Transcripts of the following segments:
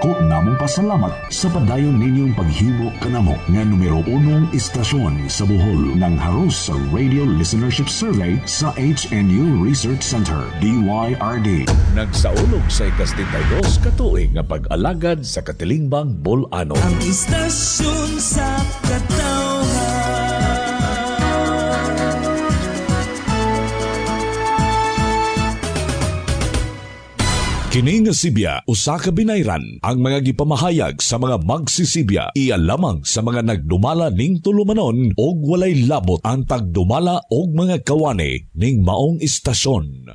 Dako namong pasalamat sa padayon ninyong paghimo kanamo nga numero 1 istasyon sa Bohol ng haros sa Radio Listenership Survey sa HNU Research Center, DYRD. Nagsaulog sa ika-72 katuig nga pag-alagad sa Katilingbang, Bol-Ano. Ang istasyon sa katawhan. Kini nga Sibya, usa ka binayran ang mga gipamahayag sa mga magsisibya. Iya lamang sa mga nagdumala ning tulumanon og walay labot ang pagdumala og mga kawani ning maong istasyon.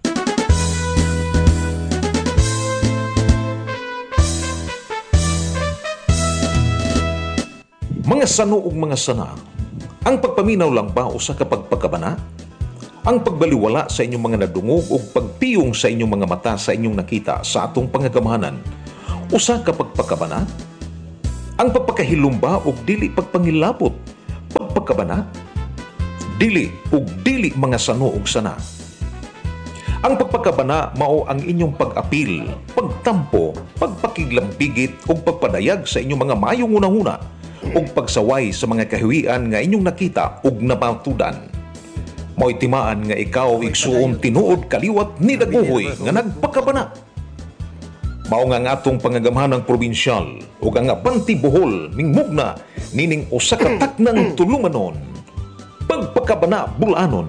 Mga sano ug mga sana, ang pagpaminaw lang ba usa ka pagpakabana? Ang pagbaliwala sa inyong mga nadungog o pagpiyong sa inyong mga mata sa inyong nakita sa atong pangagamahanan, usa ka pagpakabana? Ang pagpakahilumba o dili pagpangilabot, pagpakabana? Dili o dili mga sano o sana. Ang pagpakabana mao ang inyong pag-apil, pagtampo, pagpakiglambigit o pagpadayag sa inyong mga mayong unahuna o pagsaway sa mga kahiwian nga inyong nakita o napatudan. Mo'y timaan nga ikaw igsuon tinuod kaliwat ni daguhoy nga nagpakabana. Mao nga atong pangagamahanang probinsyal o nga Banti Bohol mingmugna nining usa ka taknang tulumanon. Pagpakabana Bul-Anon.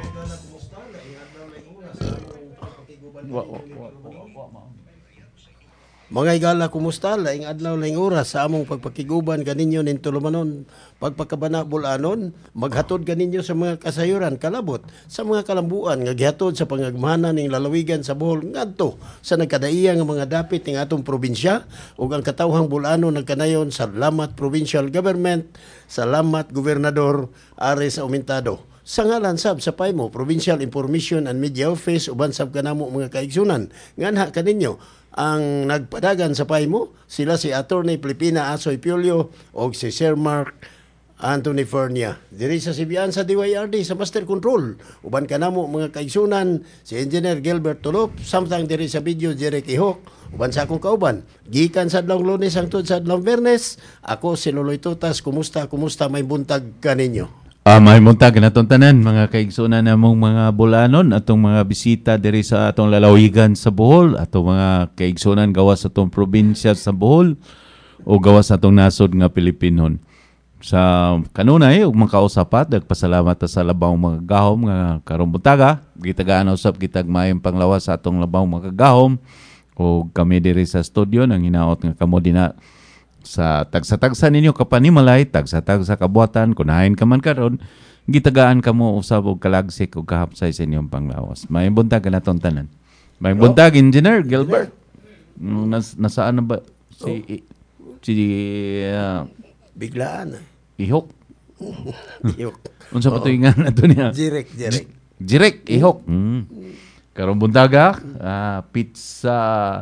Mga igala, kumusta? Laing adlaw, laing oras sa among pagpakiguban kaninyo nin tulumanon, pagpakabana Bul-Anon, maghatod kaninyo sa mga kasayuran, kalabot, sa mga kalambuan, nga gihatod sa pangagmahanan ning lalawigan sa Bohol, ngadto sa nagkadaiya nga mga dapit ning atong probinsya, ug ang katawhang Bul-Anon nagkanayon sa Salamat Provincial Government, Salamat Gobernador Ares Aumentado. Sa ngalan sab sa PAIMO, Provincial Information and Media Office, uban sab kanamo mga kaigsunan, nganha kaninyo, ang nagpadagan sa PAIMO, sila si Attorney Pilipina Asoy Piolio o si Sir Mark Anthony Fernia. Diri sa Sibian sa DYRD sa Master Control. Uban kanamo mga kaigsunan, si Engineer Gilbert Tulop, samtang diri sa video Jeric Ihok, uban sa akong kauban. Gikan sa adlong Lunes hangtod sa adlong Biyernes, ako si Loloy Tutas, kumusta may buntag kaninyo. May muntag na itong tanan, mga kaigsunan namong mga Bul-Anon, atong mga bisita diri sa atong lalawigan sa Bohol, atong mga kaigsunan gawas sa atong probinsya sa Bohol, o gawas sa atong nasod nga Pilipinon. Sa kanunay, ug makausapat, nagpasalamat sa labaw mga gahom nga karong buntaga, gitagaan usap kitag mayong panglawas sa atong labaw mga gahom, o kami diri sa studio, nang hinaot nga kamo dina sa tagsa-tagsa ninyo kapanimalay, tagsa-tagsa kabuatan, kunahin ka man karon, gitagaan ka mo usab og kalagsik ug kahapsay sa inyong panglawas. May buntag na itong tanan. May buntag, Engineer Gilbert. Nasaan na ba si biglaan. Ihok? Ihok. Unsa pa tuingan na ito niya? Jirek, Ihok. Karong buntaga, pizza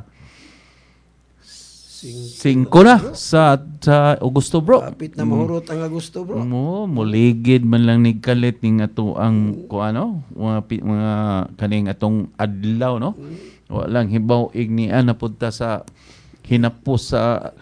5 na sa Augusto, bro. Kapit na mahurot ang Augusto, bro. Muligid man lang nigkalit ning ato ang mga kaning atong adlaw, no? Walang hibaw ignian na punta sa hinapos sa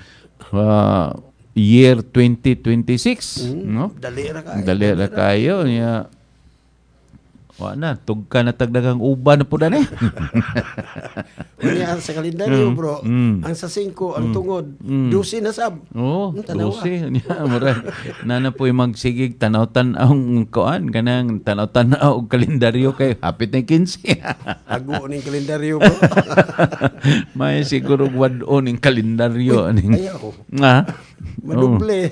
year 2026, no? Dali ra kayo niya. Wala na, tugka na tagdagang uban na po na eh. Unya sa kalendaryo, bro, ang sa 5, ang tungod, 12 na sab. Oo, 12. Nana po yung magsigig, tanaw-tanaw ang kuan, kanang tanaw-tanaw ang kalendaryo kay hapit na 15. Ago ning kalendaryo, bro. May siguro wad-on yung kalendaryo. Ayaw. Maduble.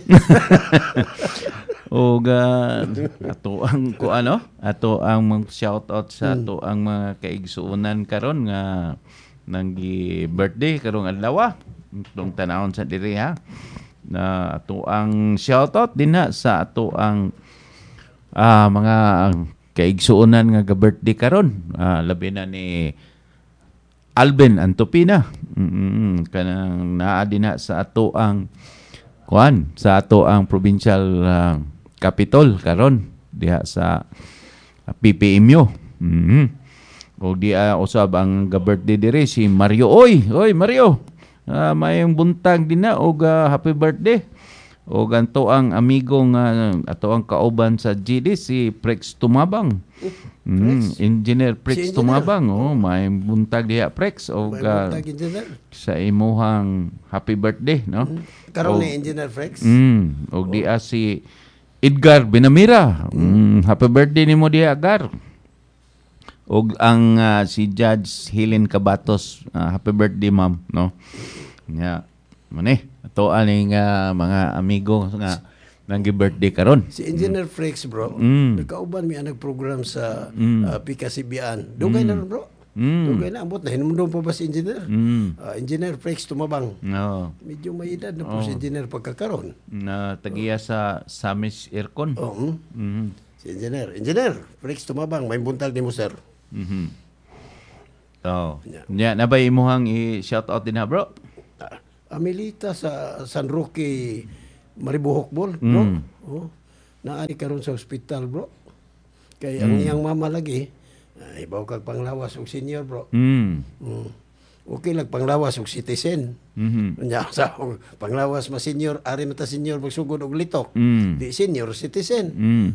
O ato ang ato ang mag-shoutout sa ato ang mga kaigsuunan karon nga nanggi birthday karong adlaw itong tanawon sa diri ha, na ato ang shoutout din ha sa ato ang mga kaigsuunan nga birthday karon, labi na ni Alvin Antopina, kanang naa din ha sa ato ang sa ato ang provincial capital karon diha sa PPMU. O di usab ang birthday dire si Mario. Oy Mario. Mayong buntag din na og happy birthday. O ganto ang amigong ato ang kauban sa GD si Prex Tumabang. Engineer Prex Tumabang. May buntag diha Prex o sa imuhang happy birthday, no? Karon ni Engineer Prex. Og diha si Edgar Binamira. Happy birthday nimo diha, Edgar. Og ang si Judge Helen Cabatos, happy birthday ma'am, no? Nya mani ato aning mga amigo nga nang birthday karon. Si Engineer Frex bro, nagkauban mi ang nagprogram sa PKCBan. Dugay na ron bro. Dugay na ambot na hinumdum pa ba si Engineer? Engineer Frex Tumabang. No. Medyo may edad na po si Engineer pagkakaroon. Na tagiya sa Samis Aircon. Si Engineer Frex Tumabang, may buntag nimo sir. Nya nabay imuhang i-shout out din ha bro. Amelita sa San Roque Maribuhok bro. Naani karon sa ospital bro. Kay ang iyang mama lagi ibaw kag panglawas og senior bro. Okay lang panglawas og citizen. Nya sa panglawas ma senior ari mata senior magsugod og litok. Di senior citizen.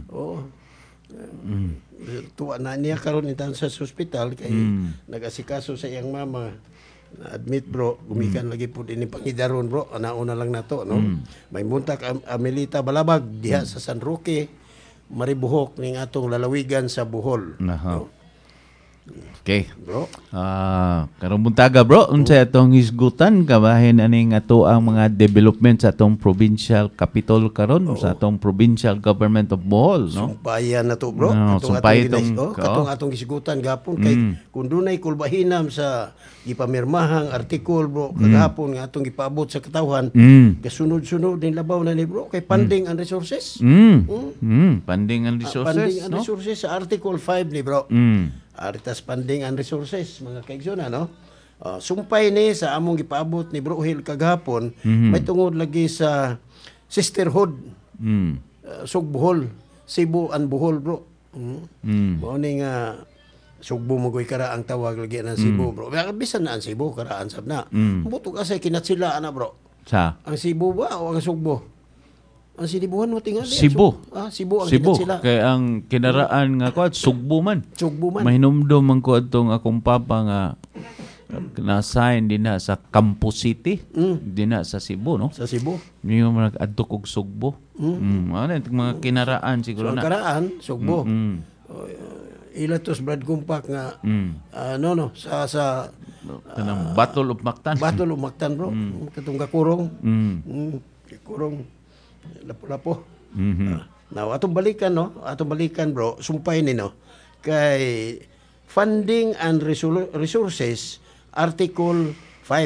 Tuwa na niya karon intan sa ospital kay nag-asikaso sa iyang mama. Admit bro, gumikan lagi po din pangidaron bro. Nauna lang nato, no? May muntak Amelita Balabag diha sa San Roque, Maribuhok ning atong lalawigan sa Bohol. No? Okay. Bro. Karong buntaga bro, unsay atong hisgutan kabahin aning ato ang mga development sa atong provincial capital karon sa atong provincial government of Bohol, no? Sumpayan na to bro. Katong atong hisgutan gapon kay kun dunay kulbahinam sa gipamirmahang artikul bro kagahapon nga atong gipaabot sa katawhan kasunod-sunod din labaw na ni bro kay funding and resources. Funding and resources, funding and resources sa article 5 ni bro. Aritas funding and resources mga kaigsoon no. Sumpay ni sa among gipaabot ni Bro Hill kagahapon may tungod lagi sa sisterhood. Sugbohol, Cebu and Bohol bro. Mao ni nga Sugbo magoy kara ang tawag lagi ng Cebu bro. Bisan na ang Cebu karaan sab na. Buto kasi kinatsila na bro. Sa ang Cebu ba o ang Sugbo? Ang sinibuhan mo tingali. Cebu. Cebu ang Cebu. sila. Kay ang kinaraan nga kuat Sugbo man. Sugbo man. Mahinumdum man ko adtong akong papa nga na-assign din na sa Campus City. Din na sa Cebu, no? Sa Cebu. Niyo man adto kog Sugbo. Ano mga kinaraan siguro so, na. Karaan Sugbo. Ilatos Brad Kumpak nga sa kanang Battle of Mactan. Battle of Mactan bro. Katong kakurong. Kurong lapo-lapo. Now, atong balikan bro, sumpay ni no, kay funding and resources, Article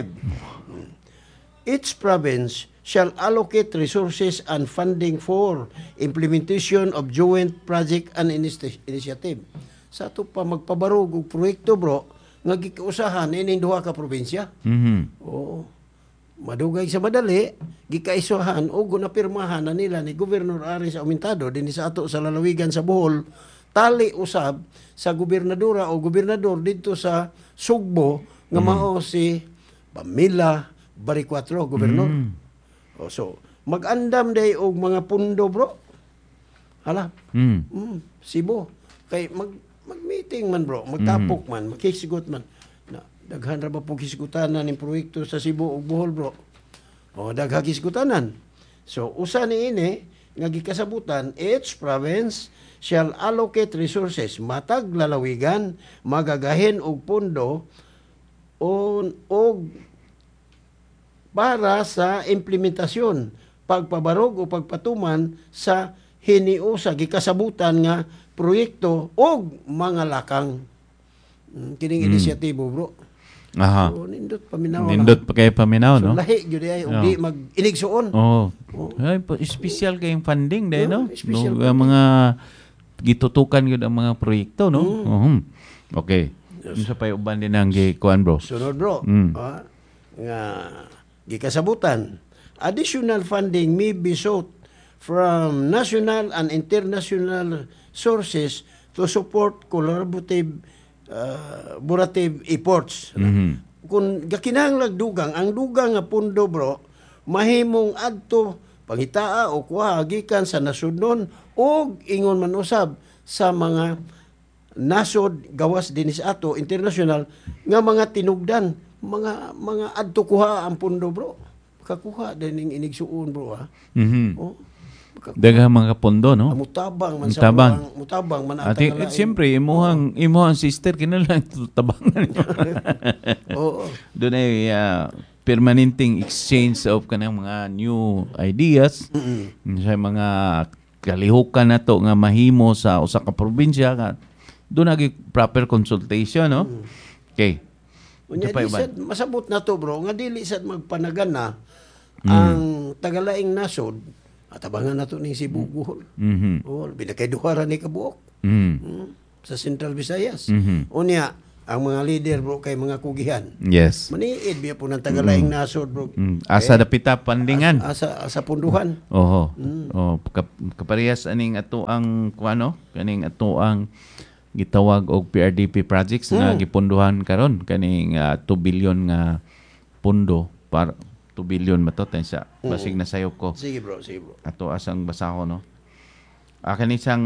5. Each province shall allocate resources and funding for implementation of joint project and initiative. Sa ato pa magpabarog og proyekto bro, nga gikiusahan ining duha ka probinsya. Madugay sa madali, gikaisuhan o gunapirmahan na nila ni Gobernador Aris Aumentado din sa ato sa lalawigan sa Bohol, tali usab sa gobernadora o gobernador dito sa Sugbo nga mao si Pamela Baricuatro, gobernador. So, mag-andam day og mga pundo bro. Hala. Cebu. Kay mag-meeting man bro, magtapok man, makisigot man. Daghan ra ba po kisgutanan ng proyekto sa Cebu ug Bohol bro. Dagha kisgutanan. So usa ni ini nga gikasabutan, each province shall allocate resources matag lalawigan magagahin og pondo og para sa implementasyon, pagpabarog o pagpatuman sa hiniusa gikasabutan nga proyekto og mga lakang kining inisyatibo bro. Aha. So, nindot paminaw. Nindot pa kayo paminaw, so, no? Lahi, yun ay, di mag-inigsoon. Ay, special kayong funding, dahil, no? Special mga gitutukan yun ang mga proyekto, no? Okay. Yes. Sa payuban din ang gikuan, bro. Sunod, bro. Nga, gikasabutan. Additional funding may be sought from national and international sources to support collaborative efforts. kung gakinahanglag dugang, ang dugang nga pundo bro, mahimong adto pangitaa o kuha gikan sa nasudnon o ingon man usab sa mga nasod gawas dinis ato international nga mga tinugdan, mga adto kuha ang pundo bro. Kakuha din ning inigsuon bro ha. Oh. Daghang mga pondo, no? Mutabang man Mutabang. sa mutabang man ang At siyempre, imuhang sister, kinalang tabangan niya. Oo. Doon ay permanenteng exchange of kanang mga new ideas sa mga kalihukan na to nga mahimo sa usa ka probinsya. Doon nagi proper consultation, no? Okay. Unya di sad masabot na to bro nga dili sad magpanagan na ang tagalaing nasod atabangan nato ning Cebu Bohol. Oh, binakayduhara ni kabuok. Sa Central Visayas. Unya ang mga leader bro kay mga kugihan. Yes. Maniid biya po ng tagalaing nasod bro. Asa dapita pandingan. Asa punduhan. Oho. Oh, kaparehas aning ato ang kuano, kaning ato ang gitawag og PRDP projects nga gipunduhan karon kaning 2 billion nga pundo para 2 billion matoten siya. Basig na sayop ko. Sige bro. Ato asang basahon, no. Akin isang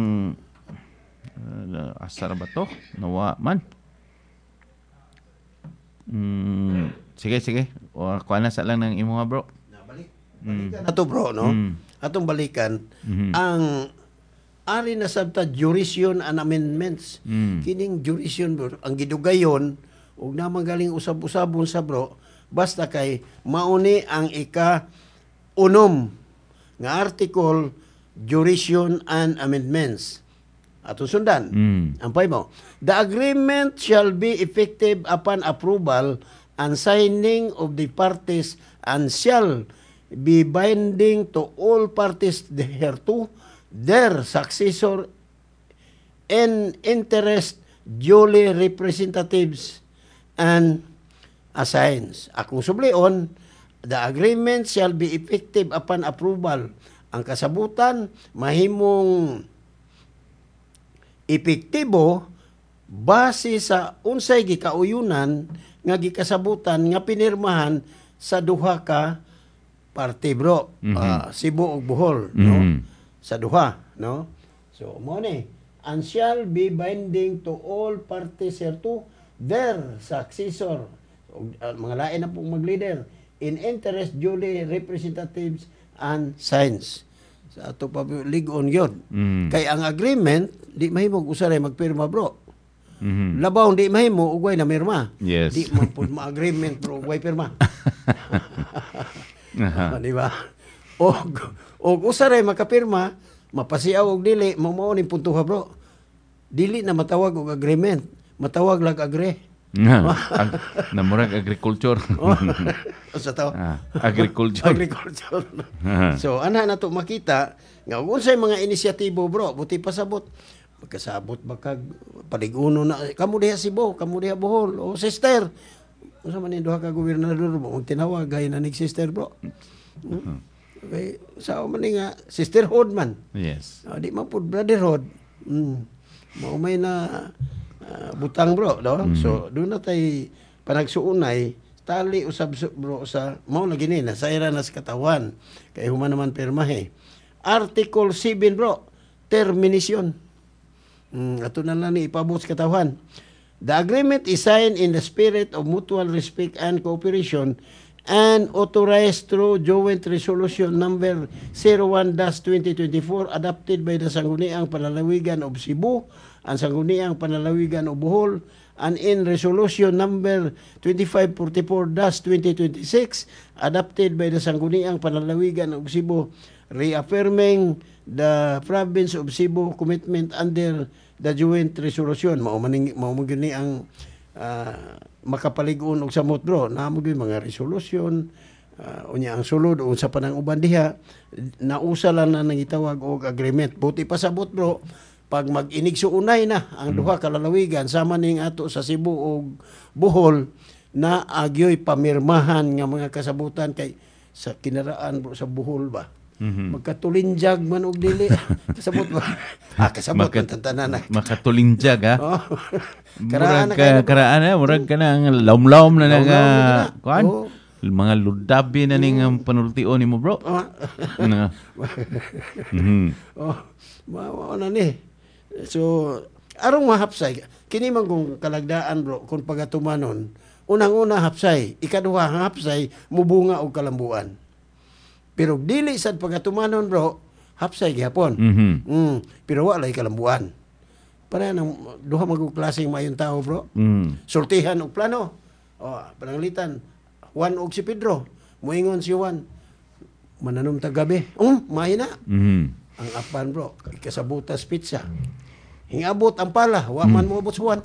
asar ba to? Nawa man. Sige. O kuha na sa lang ng imo bro. Balikan ato bro, no? Atong balikan ang ari na sabta jurisdiction and amendments. Kining jurisdiction bro, ang gidugayon ug namang galing usab-usabon sa bro, basta kay mauni ang ika-unom nga article jurisdiction and amendments. Ato sundan. Ang pay mo. The agreement shall be effective upon approval and signing of the parties and shall be binding to all parties thereto, their successor and interest duly representatives and assigns. Akong sublion, the agreement shall be effective upon approval. Ang kasabutan mahimong epektibo base sa unsay gikauyunan nga gikasabutan nga pinirmahan sa duha ka parte bro. Cebu ug Bohol, no? Sa duha, no? So mo ni, and shall be binding to all parties thereto, their successor, mga lain na pong mag-leader, in interest duly representatives and signs. Sa ato pa ligon yun. Kay ang agreement, di mahimo usaray magpirma bro. Labaw di mahimo ugway na mirma. Yes. Di man pud ma-agreement bro ugway pirma. Di ba? Og usaray makapirma, mapasiaw og dili, mao ni puntuha bro. Dili na matawag og agreement, matawag lag agre. Namurag agriculture. Sa to? Agriculture. So ana na to makita nga unsay mga inisyatibo bro, buti pasabot. Magkasabot ba kag paliguno na kamo diha Cebu, kamo diha Bohol, o sister. Unsa man ni duha ka gobernador mo tinawag gay na nig sister bro. Okay, sao man nga sisterhood man. Yes. Di man pud brotherhood. Mao may na butang bro, no? So do na tay panagsuunay tali usab bro sa mao na gini na sa ira nas katawan kay human naman pirmahe. Article 7 bro, termination. Ato na lang ni ipabot sa katawan. The agreement is signed in the spirit of mutual respect and cooperation and authorized through Joint Resolution number 01-2024 adopted by the Sangguniang Panlalawigan of Cebu and Sangguniang Panlalawigan of Bohol, and in Resolution number 2544-2026 adopted by the Sangguniang Panlalawigan of Cebu, reaffirming the province of Cebu commitment under the Joint Resolution. Mao man gini ang makapalig-on og samot bro, namo gyud mga resolution, unya ang sulod unsa pa nang uban diha, nausa lang na nangitawag og agreement. Buti pasabot bro, pag mag-inigsuunay na ang duha ka lalawigan sama ning ato sa Cebu ug Bohol na agyoy pamirmahan nga mga kasabutan kay sa kinaraan bro sa Bohol ba. Magkatulinjag man og dili. Kasabot ba? Kasabot man tantanan na. Makatulinjag ha. Oh. Murag ka karaan murag ka na lawm-lawm na nga kuan. Oo. Mga ludabi na ning panultio nimo bro. Na. Oh, mao na ni. So, arong mahapsay, kini man kung kalagdaan bro, kung pagatumanon, unang-una hapsay, ikaduha hapsay, mubunga og kalambuan. Pero dili sad pagatumanon bro, hapsay gihapon. Pero wala kalambuan. Para nang duha magug klaseng mayong tao bro. Sultihan og plano. Oh, pananglitan Juan og si Pedro. Moingon si Juan, mananom ta gabi. Mahina. Ang apan bro, ikasabutas pizza. Hingabot ang pala, wa man mo abot si Juan.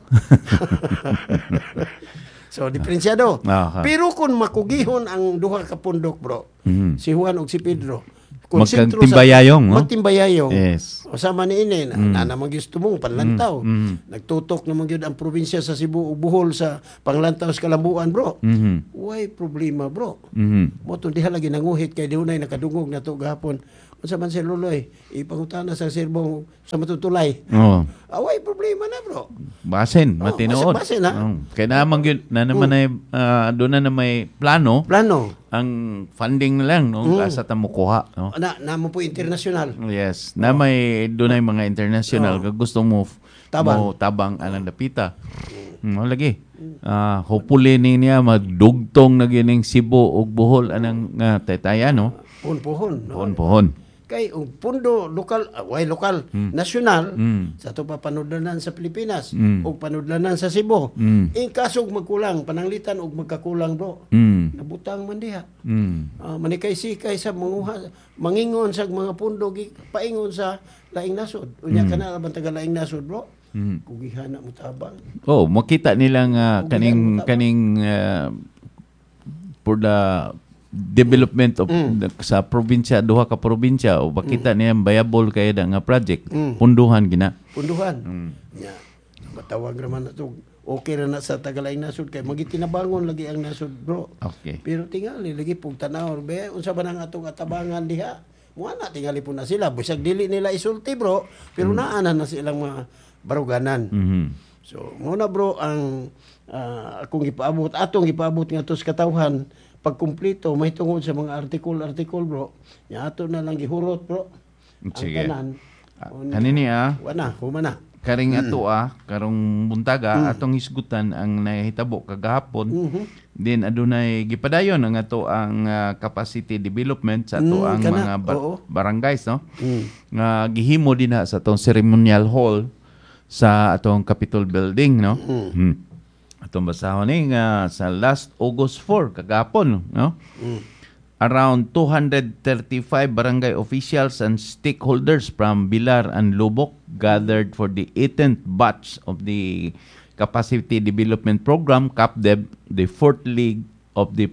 So, diferensyado. Pero kung makugihon ang duha ka pundok bro, si Juan ug si Pedro, magtimbayayong, no? Magtimbayayong. Yes. O sama ni ini, na naman gusto mong panlantaw. Nagtutok naman yun ang probinsya sa Cebu ug Bohol sa panglantaw sa Kalambuan, bro. Why problema, bro? Mo to diha lagi nanguhit kay diunay nakadungog na to gahapon. Unsa man si Luloy, ipangutana sa serbong sa matutulay. Away problema na, bro. Basin, matinood. Basin, ha? Kaya naman yun, na naman ay, doon na may plano. Ang funding na lang, no? Asa ta mo kuha, no? Naman po international. Yes. Na may, doon ay mga international. Gusto mo tabang anang dapita. Lagi. Hopefully niya magdugtong na gining Cebu ug Bohol anang taytaya, no? Pohon. Kay pundo lokal, nasyonal sa to papanudlanan sa Pilipinas o panudlanan sa Cebu. In kasog magkulang pananglitan og magkakulang bro. Nabutang man diha. Manikay-sikay sa mangingon sa mga pundo paingon sa laing nasod. Unya kana laban taga laing nasod bro. Kugihana mo tabang. Makita nila nga kaning for the development of sa probinsya, duha ka probinsya o makita niya viable kay nga project. Punduhan gina. Matawag naman na to. Okay ra na sa Tagalaing nasod kay magitinabangon lagi ang nasod bro. Okay. Pero tingali lagi pug tanaw be unsa ba nang atong atabangan diha? Muana tingali po na sila bisag dili nila isulti bro, pero naanan na silang mga baruganan. So muna bro ang atong gipaabot nga to sa katawhan pagkumpleto may tungod sa mga artikul bro. Nya ato na lang gihurot bro. Sige. Ang tanan. Kanini humana. Karing ato karong buntaga atong hisgutan ang nahitabo kagahapon. Then adunay gipadayon ang ato ang capacity development sa ato ang mga barangays, no? Nga gihimo din sa atong ceremonial hall sa atong Capitol building, no? Atong basahon ni sa last August 4 kagahapon, no? Around 235 barangay officials and stakeholders from Bilar and Lubok gathered for the 18th batch of the Capacity Development Program, CAPDEP, the fourth leg of the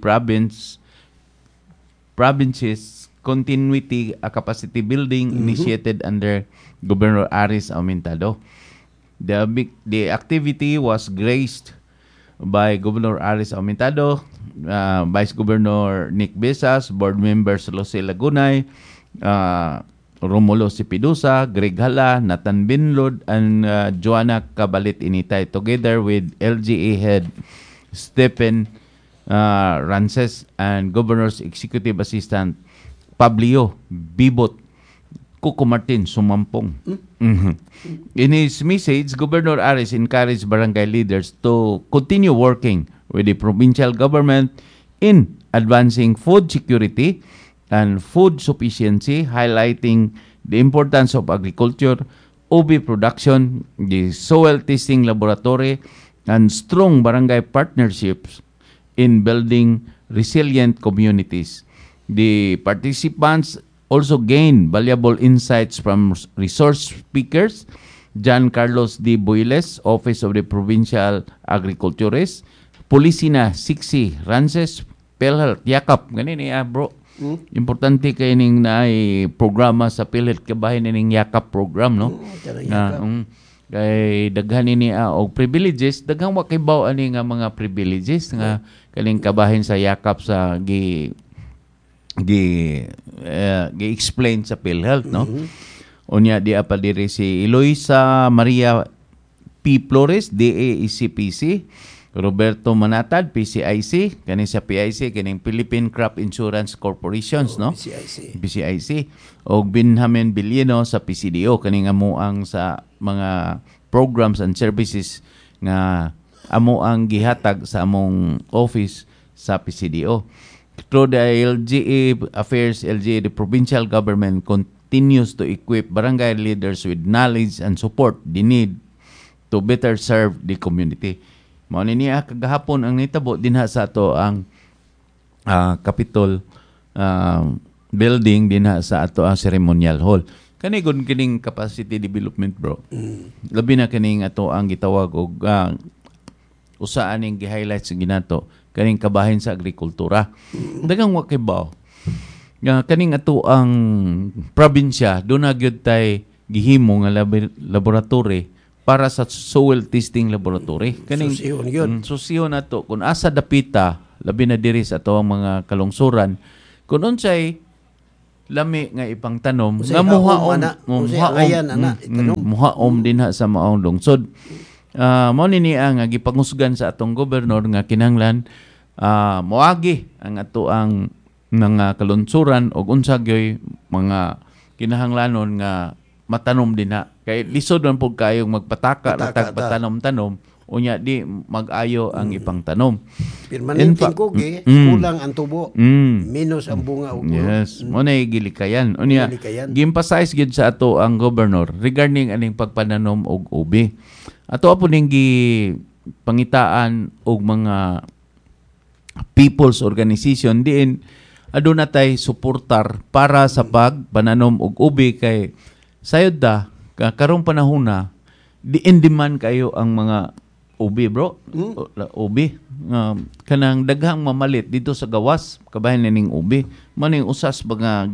province's continuity capacity building initiated under Governor Aris Aumentado. The activity was graced by Governor Aris Aumentado, Vice Governor Nick Besas, Board Members Jose Lagunay, Romulo Sipidusa, Greg Hala, Nathan Binlod, and Joanna Cabalit Initay, together with LGA Head Stephen Rances and Governor's Executive Assistant Pablio Bibot Coco Martin Sumampong. In his message, Governor Aris encouraged barangay leaders to continue working with the provincial government in advancing food security and food sufficiency, highlighting the importance of agriculture, OB production, the soil testing laboratory, and strong barangay partnerships in building resilient communities. The participants also gained valuable insights from resource speakers, John Carlos D. Boiles, Office of the Provincial Agriculturist, Policina Sixi Rances, PhilHealth, Yakap. Ganun bro. Importante kayo ning programa sa PhilHealth, kabahin ning Yakap program, no? Kay daghan ini og privileges, daghang wa kay baw ani nga mga privileges nga kaning kabahin sa Yakap sa gi-explain sa PhilHealth, no? Unya di apa diri si Eloisa Maria P. Flores, DA-ECPC, Roberto Manatad, PCIC, kani sa PIC, kaning Philippine Crop Insurance Corporations, no? PCIC. O Benjamin Villeno sa PCDO, kaning amuang sa mga programs and services nga amuang gihatag sa among office sa PCDO. Through the LGA Affairs, LGA, the provincial government continues to equip barangay leaders with knowledge and support they need to better serve the community. Mao ni niya kagahapon ang nitabo dinha sa ato ang Capitol building dinha sa ato ang ceremonial hall. Kani gud kining capacity development, bro. Labi na kining ato ang gitawag og usaan ning gi-highlight sa ginato kaning kabahin sa agrikultura. Daghang wa kay baw. Kaning ato ang probinsya do na gyud tay gihimo nga laboratory para sa soil testing laboratory. Kaning susihon nato kung asa dapita labi na diri sa ato ang mga kalungsuran kung unsay lami nga ipang tanom nga muhaom dinha sa maong lungsod. Mao ni ang gipangusgan sa atong gobernador nga kinahanglan moagi ang ato ang mga kalunsuran og unsa gyoy mga kinahanglanon nga matanom dinha kay lisod man pud kayong magpataka ratag patanom-tanom unya di mag-ayo ang ipang tanom. Permanenteng kugi, kulang ang tubo, minus ang bunga ug yes, mo na gilikayan. Unya gi-emphasize gid sa ato ang governor regarding aning pagpananom og ubi. Ato po ning pangitaan og mga people's organization diin aduna tay suportar para sa pagpananom og ubi kay sayod da karong panahon diin demand kayo ang mga ubi, bro. Ubi. Kanang daghang mamalit dito sa gawas kabahin ning ubi. Maning usas mga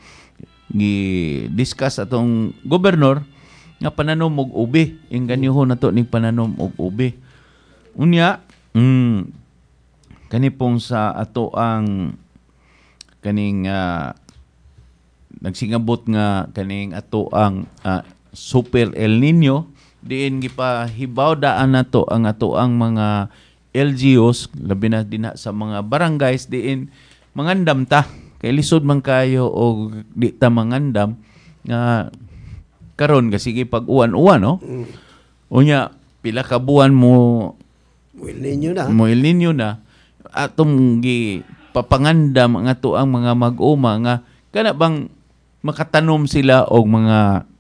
discuss atong gobernador nga pananom og ubi. Inganyuhon nato ning pananom og ubi. Unya, kani pong sa ato ang kaning nagsingabot nga kaning ato ang Super El Nino diin gipahibaw daan nato ang ato ang mga LGUs labi na dinha sa mga barangays diin mangandam ta kay lisod man kayo o di ta mangandam nga karon kasi sige pag uwan-uwan no. Unya pila ka buwan mo El Nino na atong gi papangandam ang ato ang mga mag-uma nga kana bang makatanom sila og mga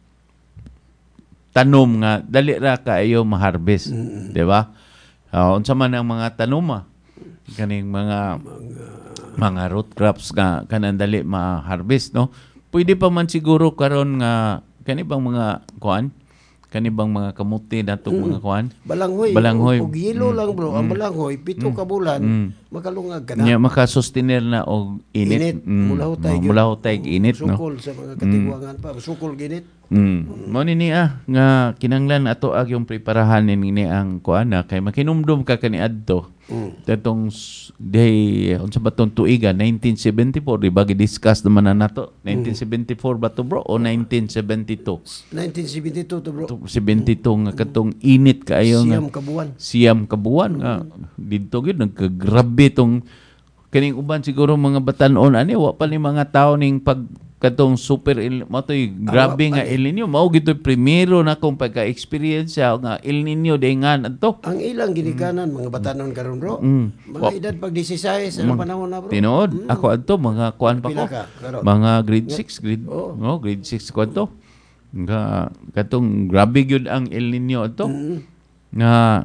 tanom nga dali ra kaayo ma-harvest, di ba? Unsa man ang mga tanoma kaning mga root crops nga kanang dali ma-harvest, no? Pwede pa man siguro karon nga kani bang mga kuan? Kani bang mga kamuti nato mga kuan? Balanghoy. Og yelo lang, bro. Ang balanghoy 7 ka bulan makalungag ka na. Nya makasustener na og init. Mulaw tay init, no? Sukol sa mga katiguangan pa, sukol ginit. Mao ni nga kinanglan ato ag yung preparahan ni ang kuana kay makinumdum ka kani adto. Tatong day unsa ba tong tuiga 1974 di ba gi-discuss naman na nato 1974 ba to, bro, o 1972? 1972 to, bro. 72 nga katong init kaayo nga siyam kabuan nga didto gyud nagkagrabe tong kaning uban siguro mga batan-on ani wa pa ni mga tawo ning pag katong super matoy grabe nga El Nino mao gitoy primero na kong pagka-experience nga El Nino dengan adto. Ang ilang ginikanan mga batanon karon, bro. Mga edad pag 16 ang panahon na, bro. Tinuod ako adto mga kuan pa ko. Mga grade 6 grade 6 ko adto. Nga katong grabe gyud ang El Nino adto. Nga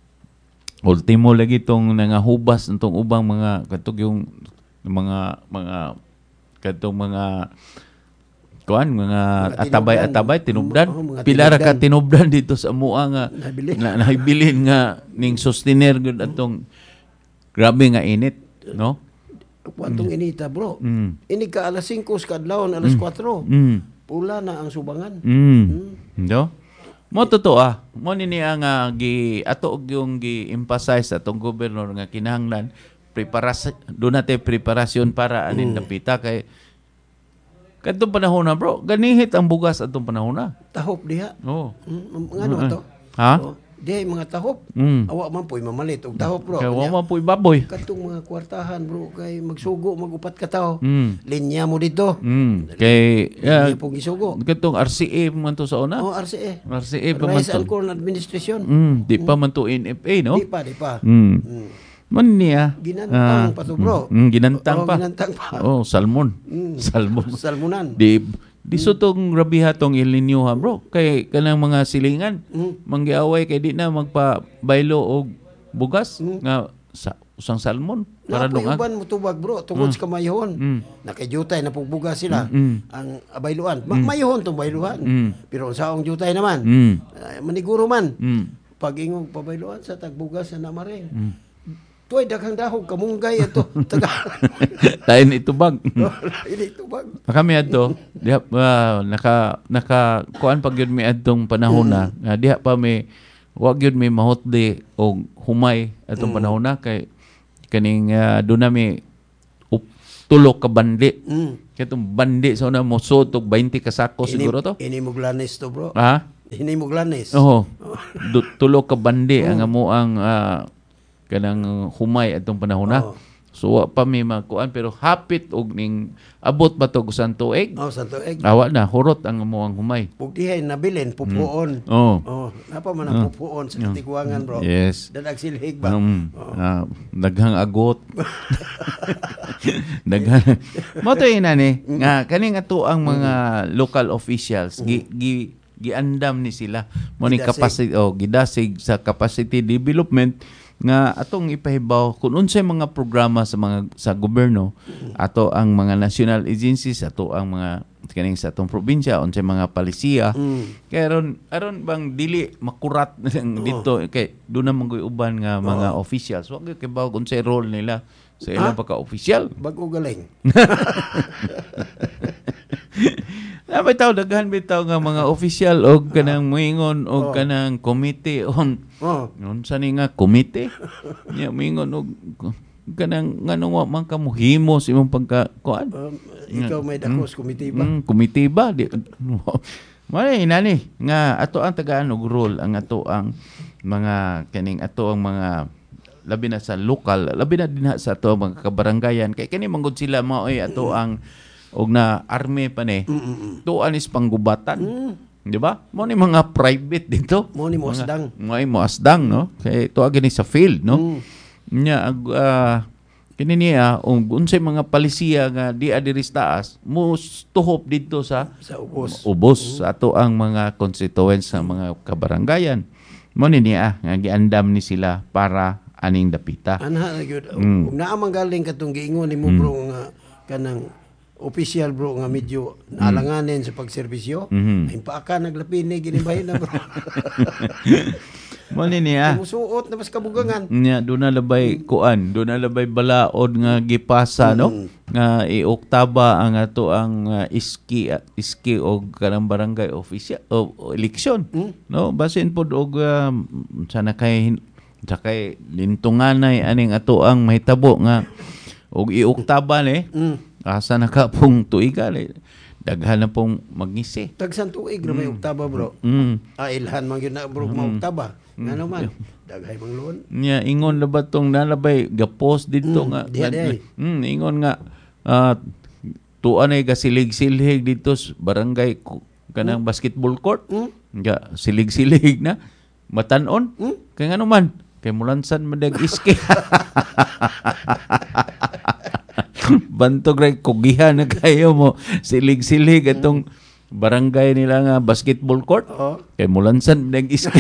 ultimo lagi tong nangahubas nitong ubang mga katog yung mga katong mga kuan mga atabay tinubdan pila ra ka tinubdan dito sa mua nga nahibilin nga ning sustainer gud atong grabe nga init, no? Kuantong inita, bro. Ini ka alas 5 sa kadlaw alas 4 pula na ang subangan. No? Mo totoo mo ni ang ato yung gi-emphasize atong gobernador nga kinahanglan preparasyon para anin dapita kay kadtong panahon na bro, ganihit ang bugas atong panahon na. Tahop diha. Oh. Ngano to? Ha? Oh, diha mga tahop. Mm. Awa man po'y mamalit og tahop bro. Kaya Kanya, wa man po'y baboy. katong mga kwartahan bro kay magsugo magupat ka tao. Mm. Linya mo dito. Kay Linya pong gisugo. katong RCA man to sa una. Oh, RCA. RCA pa man Rice to. and Corn Administration. Di pa man to NFA, no? Di pa. Man niya. Ginantang pa to bro. Ginantang Oo, pa. ginantang pa. Oh, salmon. Salmon. Salmonan. Di so tong rabiha tong El Nino ha, bro. Kay kanang mga silingan manggiaway kay di na magpabaylo og bugas nga sa usang salmon para Napoy dong uban mo tubag bro, tungod sa kamayhon. Nakajutay na pugbuga sila. Ang bayluan. Mayhon tong bayluan. Pero sa ang jutay naman, maniguro man. Pag ingog pabayluan sa tagbugas na namaring. Tuway daghang dahog kamunggay ito. Lain itubag. Ini tubag. Kami adto diha naka kuan pag yun mi adtong panahon na diha pa may wa gyud may mahotdi og humay atong panahon na kay kaning doon nami tulo ka bandi. Katong bandi sa una mo sotog 20 ka sako siguro to. Ini mo glanis to bro. Ha? Ini mo glanis. Oo. Tulo ka bandi ang amo ang kanang humay atong panahon na. So wa pa may makuan pero hapit og ning abot ba to sa tuig? Oh, sa tuig. Awa na hurot ang amo ang humay. Pugdihay nabilin pupuon. Oh. Oh, napa man ang pupuon sa katiguangan bro. Yes. Dadag silhig ba? Daghang agot. Daghang. Mo to inani nga kaning ato ang mga local officials giandam ni sila mo ni capacity gidasig sa capacity development nga atong ipahibaw kung unsay mga programa sa gobyerno ato ang mga national agencies ato ang mga kaning sa atong probinsya unsay mga palisiya kay aron bang dili makurat dito kay do na manggoy uban nga mga officials wa kay baw unsay role nila sa ilang pagka-official Bago galing. bitaw daghan bitaw nga mga official og kanang moingon og kanang committee on unsa ni nga committee nya moingon og kanang ngano wa man ka mohimo sa imong pagka kuan Ikaw may dakos komitiba. komitiba di Mali inani nga ato ang tagaan og role ang ato ang mga kaning ato ang mga labi na sa lokal labi na dinha sa ato ang mga kabaranggayan kay kani manggod sila mao ato ang og na army pa ni tuan is panggubatan di ba mo ni mga private dito Mo ni mo asdang. mo asdang no kay tuwa gani sa field no nya kini niya unsay mga palisiya nga di adiri sa taas mo tuhop dito sa ubos ato ang mga constituents sa mga kabaranggayan mo ni niya nga giandam ni sila para aning dapita Anha na gyud. Ug naa man galing katong giingon nimo bro nga kanang official bro nga medyo naalanganin sa pagserbisyo. Ay paaka naglapin ni ginibahin na bro. mo ni niya Musuot na mas kabugangan. nya do na labay kuan do na labay balaod nga gipasa no nga i-oktaba ang ato ang iski og kanang barangay official o eleksyon no basin pod og sana kay lintunganay aning ato ang mahitabo nga og i-oktaba ni asa na ka pong tuiga daghan na pong magngisi Tagsan tuig ra may oktaba bro. Ilhan man gyud na bro mga oktaba. Ngano man daghay mang luon. nya ingon labat tong nalabay gapos dito nga ingon nga tuan ay gasilig-silig dito sa barangay kanang basketball court nga silig-silig na matanon kay ngano man kay mulansan madag iske bantog ray kugihan na kayo mo silig-silig atong barangay nila nga basketball court kay mulansan madag iske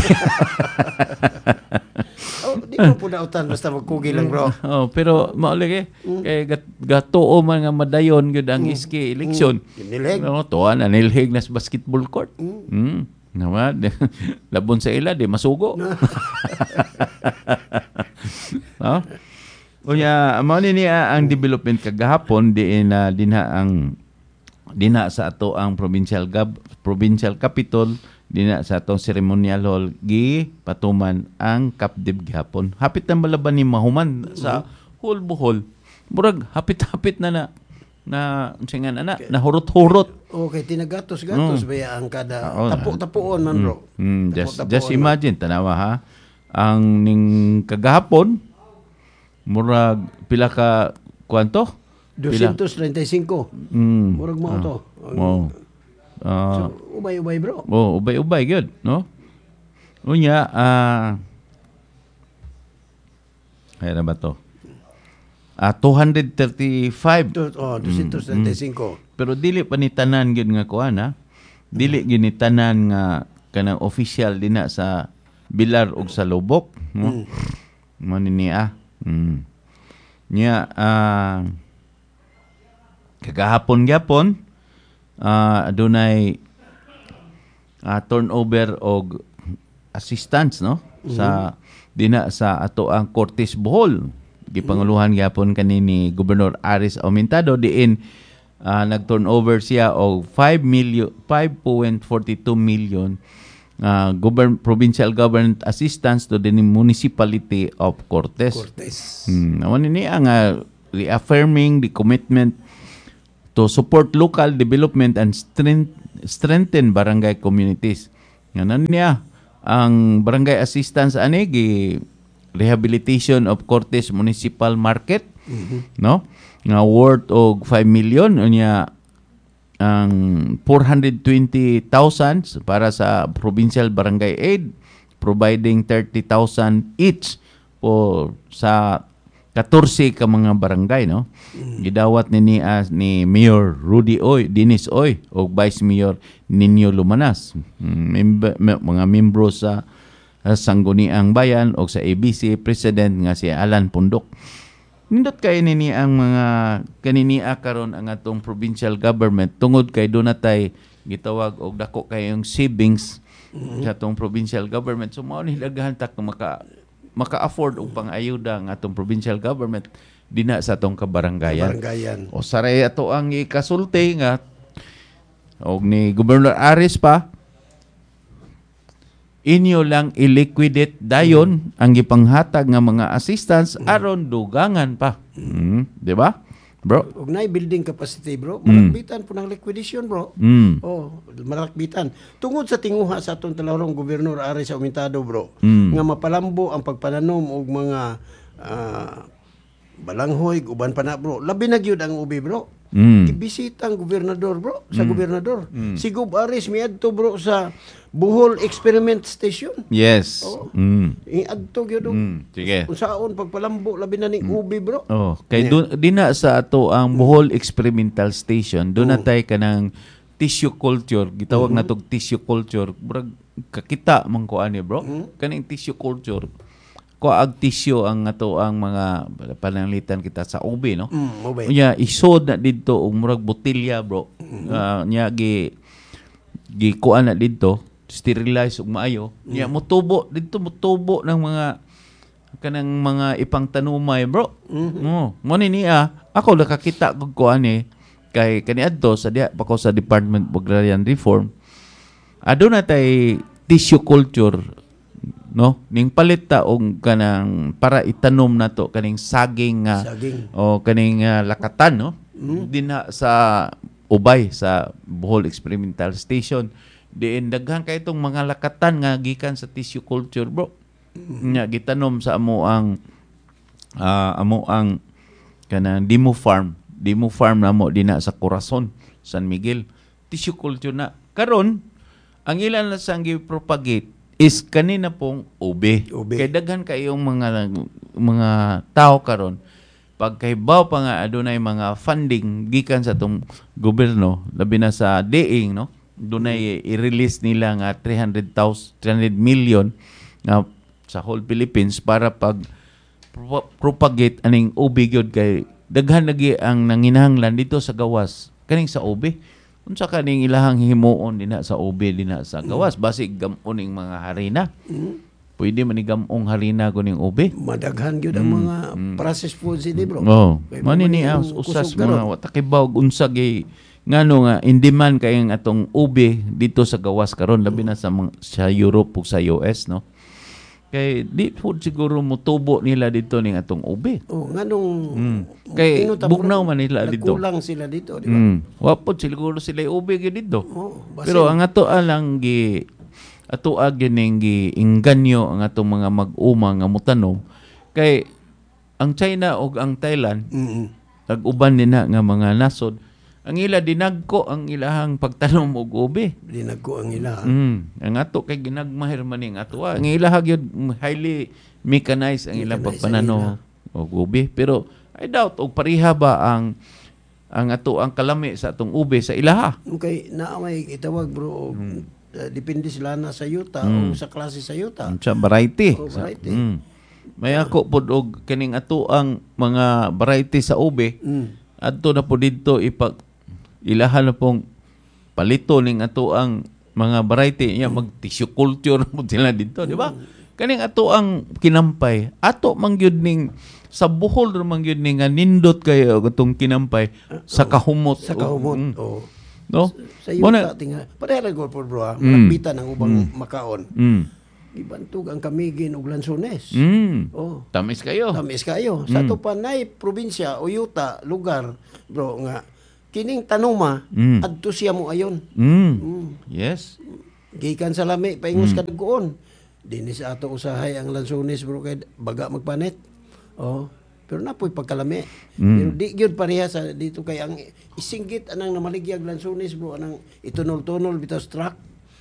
Di mo po nautan basta magkugi lang bro. pero mauli kay gatuo man nga madayon gyud ang iske eleksyon Nilhig. no tuan na nilhig na sa basketball court naman labon sa ila di masugo no unya mao ni niya ang development kagahapon dinha sa ato ang provincial capital dinha sa atong ceremonial hall gi patuman ang kapdib gihapon hapit na malaban ni mahuman sa whole Bohol murag hapit-hapit na singan na hurot-hurot. Okay, tinagatos-gatos ba ang kada tapo-tapuon man bro. Just imagine tanawa ha. Ang ning kagahapon murag pila ka kwanto? 235. Murag mo to. So, ubay-ubay bro. Ubay-ubay gyud, no? Unya kaya ba to? 235. 235. Pero dili pa ni tanan gyud nga kuan ha. Dili gyud ni tanan nga kanang official dinha sa Bilar ug sa Lubok, no? Maniniya. Nya kagahapon adunay turnover og assistance, no? Sa dina sa ato ang Cortes Bohol. Gipanguluhan gyapon kanini Gobernador Aris Aumentado diin nag-turnover siya og 5.42 million provincial government assistance to the municipality of Cortes. Naman ni ang reaffirming the commitment to support local development and strengthen barangay communities. Ngayon niya ang barangay assistance ani rehabilitation of Cortes Municipal Market, no? Nga worth og 5 million unya ang 420,000 para sa provincial barangay aid, providing 30,000 each po sa 14 ka mga barangay, no? Gidawat ni Mayor Rudy Dennis Oy o Vice Mayor Nino Lumanas, mga membro sa Sangguniang Bayan o sa ABC President nga si Alan Pundok. Nindot kay nini ang mga kaninia karon ang atong provincial government tungod kay do natay gitawag og dako kayong savings sa atong provincial government. So mao ni daghan ta maka-afford og pang-ayuda ang atong provincial government dinha sa atong kabaranggayan. O saray ato ang ikasulti nga og ni Gobernador Aris pa inyo lang i-liquidate dayon ang gipanghatag nga mga assistance aron dugangan pa. Di ba? Bro? Ug nay building capacity bro, malakbitan po ng liquidation bro. Malakbitan. Tungod sa tinguha sa atong talahorong Gobernador Aris Aumentado bro, nga mapalambo ang pagpananom og mga balanghoy, uban pa na bro. Labi na gyud ang ubi bro. Ibisita ang gobernador bro, sa gobernador. Si Gob Aris miadto bro sa Bohol Experiment Station. Yes. Iadto gyud. Sige. Unsaon pagpalambo labi na ning ubi bro. Kay dina sa ato ang Bohol Experimental Station, do natay kanang tissue culture, gitawag natog tissue culture. Murag kakita man ko ani bro. Kaning tissue culture ag tissue ang ato ang mga pananglitan kita sa ube, no? Nya isod na didto og murag botilya bro. Nya gi kuan na didto, sterilize og maayo. Nya mutubo ng mga kanang mga ipangtanumay bro. Mo ni niya ako nakakita kog kuan kay kaniadto sa diha pa ko sa Department of Agrarian Reform. Aduna tay tissue culture, no, ning palita og kanang para itanom nato kaning saging o kaning lakatan, no, dinha sa ubay sa Bohol Experimental Station. Diin daghan kay itong mga lakatan nga gikan sa tissue culture bro. Nya gitanom sa amo ang kanang Dimo Farm namo dinha sa Corazon, San Miguel. Tissue culture na karon ang ilan na sang gi-propagate is kanina pong ube. Kay daghan kayong mga tao karon pagkaibaw pa nga adunay mga funding gikan sa tong gobyerno labi na sa DEING, no, dunay i-release nila nga 300 million nga sa whole Philippines para pag propagate aning ube gyud kay daghan lagi ang nanginahanglan dito sa gawas kaning sa ube. Unsa kaning ilahang himuon dinha sa ube dinha sa gawas basig gamoning mga harina. Pwede man ni gamong harina kuning ube. Madaghan gyud ang mga processed foods ini bro. Manini usas mga watakibaw unsa gay ngano nga in demand kay ang atong ube dito sa gawas karon labi na sa Europe ug sa US, no. Kay di po siguro mutubo nila dito ning atong ube. Nganong Kay tingog ta, bugnaw bro, man nila dito. nagkulang sila dito, di ba? Wapod siguro sila ube gyud dito. Basin. Pero ang ato lang ato gyud gi inganyo ang atong mga mag-uma nga mutanom kay ang China ug ang Thailand nag-uban nina nga mga nasod ang ila dinagko ang ilahang pagtanom og ube. Dinagko ang ila. Ang ato kay ginagmahir man ning ato. Ang ilaha gyud highly mechanized ang ilang pagpanano og ube. Pero I doubt og pariha ba ang ato ang kalami sa atong ube sa ilaha. Okay, naamay itawag bro, depende sila na sa yuta o sa klase sa yuta. Sa variety. Variety. May ako pod og kining ato ang mga variety sa ube. Adto na po dito ilahan na pong palito ning ato ang mga variety niya mag-tissue culture mo sila dito, di ba? Kaning ato ang kinampay, ato mangyud ning sa Bohol man gyud ning nindot kayo atong kinampay sa kahumot. Sa kahumot. No? Sa yuta tinga. Pareha ra gud bro, malagbitan ang ubang makaon. Ibantog ang Kamigin ug Lansones. Tamis kayo. Tamis kayo. Sa to panay probinsya o yuta, lugar, bro, nga kining tanuma adto siya mo ayon. Yes. Gikan sa lami paingos ka dagkoon. Dinhi sa ato usahay ang Lansones bro kay baga magpanit. Pero napoy pagkalami. Pero di gyud pareha sa dito kay ang isinggit anang namaligyag Lansones bro anang itunol-tunol bitaw truck.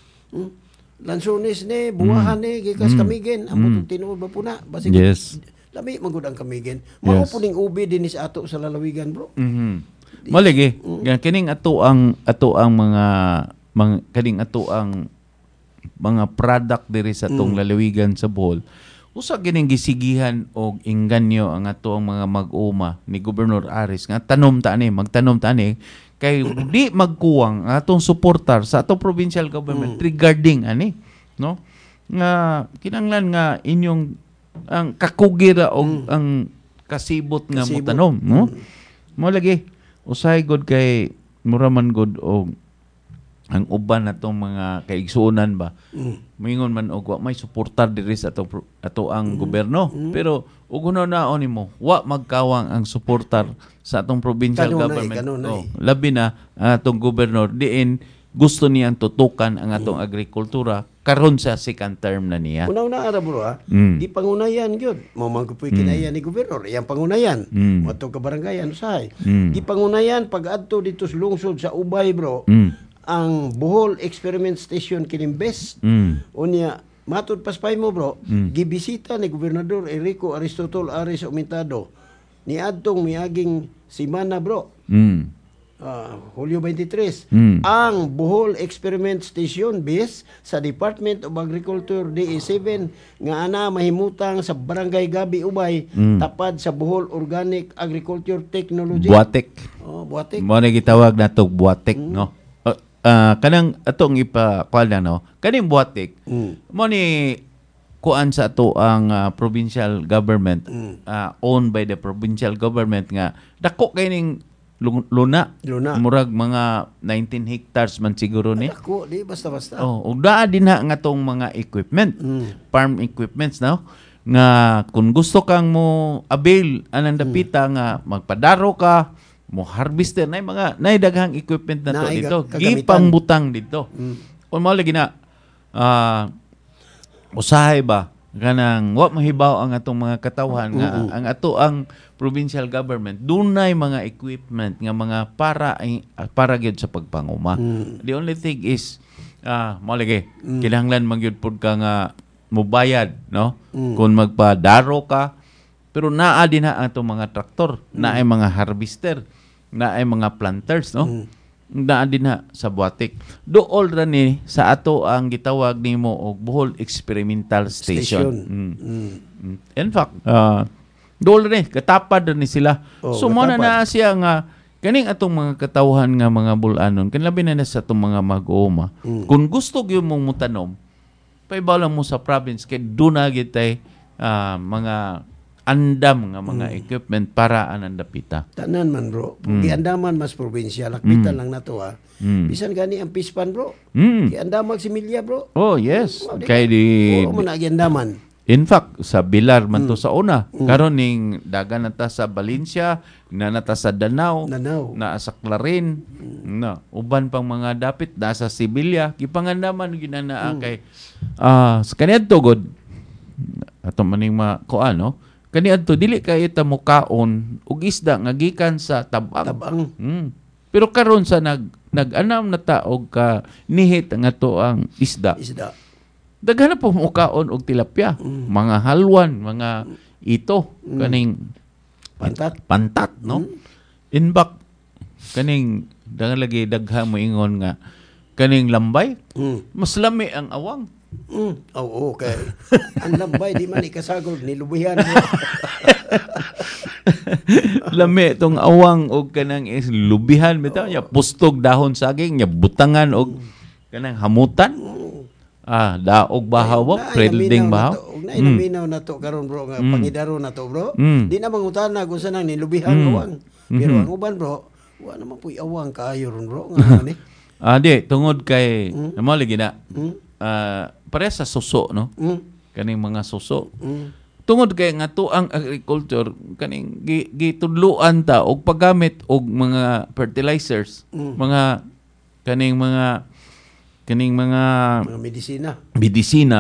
Lansones ni buwahan ni gikas Kamigin ambot tinuod ba puna basig lami magud ang Kamigin. Mao puning ubi dinhi sa ato sa lalawigan bro. Maligi, kining ato ang mga kaning ato ang mga product diri sa tong lalawigan sa Bohol. Usa gining gisigihan og inganyo ang ato ang mga mag-uma ni Gobernador Aris nga magtanom tani kay di magkuwang ang atong suportar sa atong provincial government regarding no? Nga kinahanglan nga inyong ang kakugira og ang kasibot nga mutanom, no? Mo lagi usahay god kay muraman god og ang uban natong mga kaigsuonan ba mingon man og wa may suportar diri sa ato ang gobyerno pero ug naon nimo wa magkawang ang suportar sa atong provincial government labi na atong gobernador diin gusto niyang tutukan ang atong agrikultura karon sa second term na niya. Una-una ara bro di pangunayan gyud. Mao man kupoy kinayan ni gobernador, iyang pangunayan. Moto ka barangayan usahay. Di pangunayan pag-adto dito sa lungsod sa Ubay bro. Ang Bohol Experiment Station kinimbes. Unya matud paspay mo bro, gibisita ni Gobernador Enrico Aristotol Ares Aumentado ni adtong miaging semana bro. Hulyo 23. Ang Bohol Experiment Station base sa Department of Agriculture DE7 nga ana mahimutang sa Barangay Gabi Ubay tapad sa Bohol Organic Agriculture Technology. Buatek. Buatek. Mo na gitawag nato buatek, no? Kanang atong ipakuan no. Kaning buatek. Mo ni kuan sa ato ang provincial government owned by the provincial government nga dako kay ning luna. Murag mga 19 hectares man siguro ni. Ako, di basta-basta. Ug naa din nga tong mga equipment. Farm equipments no. Nga kung gusto kang mo avail anang dapita nga magpadaro ka, mo harvester nay mga daghang equipment na to dito. Gipang butang dito. Kung mao lagi na usahay ba kanang wa mahibaw ang atong mga katawhan nga ang ato ang provincial government dunay mga equipment nga mga para gyud sa pagpanguma. The only thing is mao lagi kinahanglan man gyud pud ka nga mobayad no kung magpadaro ka pero naa din ang atong mga traktor, naay mga harvester, naay mga planters no. Naa din sa Buatek. Dool ra ni sa ato ang gitawag nimo og Bohol Experimental Station. In fact, dool ra ni katapad ni sila. So mo na siya nga kaning atong mga katawhan nga mga bulanon, kanlabi na sa atong mga mag-uuma. Kung gusto gyud mong mutanom, paibaw lang mo sa province kay duna gyud tay mga andam nga mga equipment para anandapita. Tanan man bro. Giandaman mas probinsya, lakbitan lang nato Bisan gani ang pispan bro. Giandaman si Milya bro. Oh yes. Kay di mo na giandaman. In fact, sa Bilar man to sa una. Karon ning dagan nata sa Valencia, nata sa Danao, naa sa Clarin, na uban pang mga dapit nasa Sibilya, gipangandaman ginanaa kay sa kaniadto god ato maning kuano, kaniadto dili kay ta mukaon og isda nga gikan sa tabang. Pero karon sa nag-anam na ta og ka nihit nga to ang isda. Daghan na po mukaon og tilapia, mga halwan, mga ito, kaning pantat, no? In fact, kaning daghan mo ingon nga kaning lambay, mas lami ang awang. Oo, okay. Ang lambay, di man ikasagol, nilubihan mo. Lami itong awang o kanang lubihan, bitaw niya, pustog dahon saging, niya butangan o kanang hamutan. Daog bahaw mo, prelding bahaw. Naminaw na to karon bro, nga pangidaro na to bro. Di na mangutana kung saan ang nilubihan awang. Pero ang uban bro, wala naman po'y awang kaayo ron bro. Di, tungod kay, mo lagi na, pare sa suso, no? Kaning mga suso. Tungod kay nga to ang agriculture, kaning gitudluan ta og paggamit og mga fertilizers, mga medisina